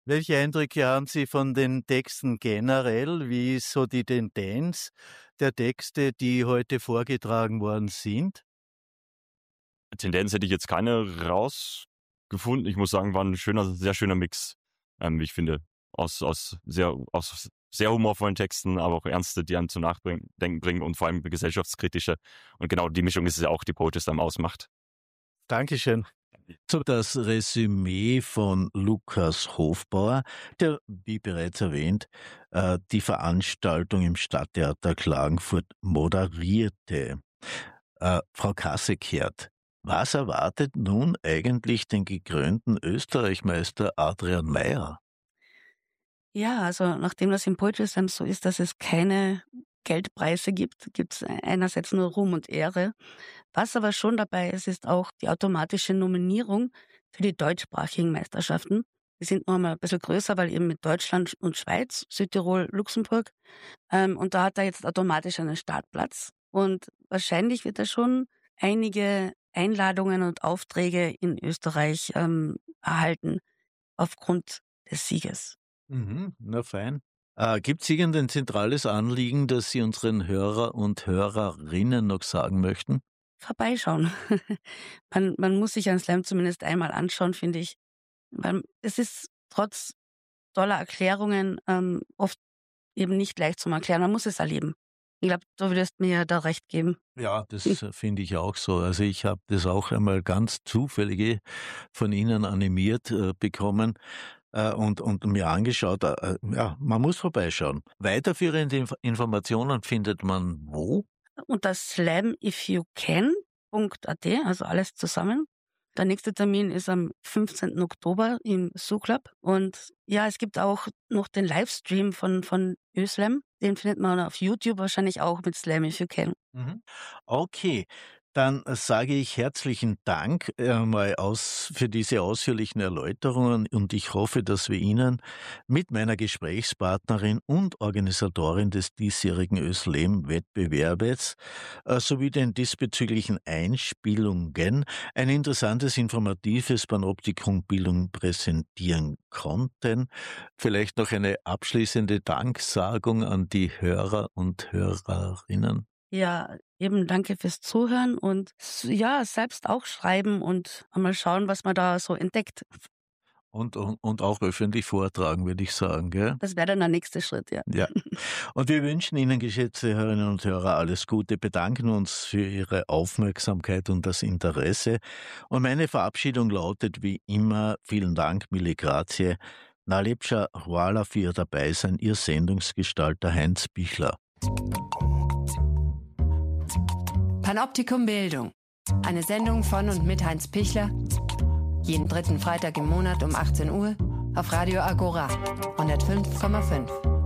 Welche Eindrücke haben Sie von den Texten generell? Wie ist so die Tendenz der Texte, die heute vorgetragen worden sind? Tendenz hätte ich jetzt keine rausgefunden. Ich muss sagen, war ein sehr schöner Mix, wie ich finde, aus sehr humorvollen Texten, aber auch ernste, die einen zum Nachdenken bringen und vor allem gesellschaftskritische. Und genau die Mischung ist es ja auch, die Poetry Slam ausmacht. Dankeschön. So das Resümee von Lukas Hofbauer, der, wie bereits erwähnt, die Veranstaltung im Stadttheater Klagenfurt moderierte. Frau Kassekert, was erwartet nun eigentlich den gekrönten Österreichmeister Adrian Meier? Ja, also nachdem das im Poetry Slam so ist, dass es keine Geldpreise gibt, gibt es einerseits nur Ruhm und Ehre. Was aber schon dabei ist, ist auch die automatische Nominierung für die deutschsprachigen Meisterschaften. Die sind noch mal ein bisschen größer, weil eben mit Deutschland und Schweiz, Südtirol, Luxemburg. Und da hat er jetzt automatisch einen Startplatz. Und wahrscheinlich wird er schon einige Einladungen und Aufträge in Österreich erhalten aufgrund des Sieges. Na fein. Gibt es irgendein zentrales Anliegen, das Sie unseren Hörer und Hörerinnen noch sagen möchten? Vorbeischauen. Man muss sich einen Slam zumindest einmal anschauen, finde ich. Weil es ist trotz toller Erklärungen oft eben nicht leicht zum Erklären. Man muss es erleben. Ich glaube, du würdest mir da recht geben. Ja, das finde ich auch so. Also ich habe das auch einmal ganz zufällig von Ihnen animiert bekommen und mir angeschaut. Ja, man muss vorbeischauen. Weiterführende Informationen findet man wo? Unter slamifyoucan.at, also alles zusammen. Der nächste Termin ist am 15. Oktober im Zoo-Club. Und ja, es gibt auch noch den Livestream von Öslam. Den findet man auf YouTube wahrscheinlich auch mit Slam If You Can. Okay, dann sage ich herzlichen Dank mal für diese ausführlichen Erläuterungen und ich hoffe, dass wir Ihnen mit meiner Gesprächspartnerin und Organisatorin des diesjährigen Öslam-Wettbewerbes sowie den diesbezüglichen Einspielungen ein interessantes, informatives Panoptikum Bildung präsentieren konnten. Vielleicht noch eine abschließende Danksagung an die Hörer und Hörerinnen. Ja, eben danke fürs Zuhören und ja, selbst auch schreiben und einmal schauen, was man da so entdeckt. Und auch öffentlich vortragen, würde ich sagen, gell? Das wäre dann der nächste Schritt, ja. Ja. Und wir wünschen Ihnen, geschätzte Hörerinnen und Hörer, alles Gute, bedanken uns für Ihre Aufmerksamkeit und das Interesse. Und meine Verabschiedung lautet wie immer, vielen Dank, mille grazie. Najlepša hvala für Ihr Dabeisein, Ihr Sendungsgestalter Heinz Bichler. Panoptikum Bildung. Eine Sendung von und mit Heinz Pichler. Jeden dritten Freitag im Monat um 18 Uhr auf Radio Agora 105,5.